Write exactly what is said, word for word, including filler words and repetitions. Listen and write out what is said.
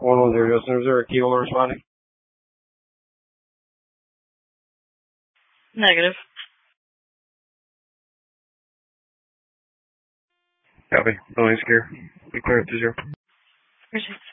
one one zero, Justin. Is there a kilo responding? Negative. Copy. Building secure. Be clear up to zero. Appreciate it.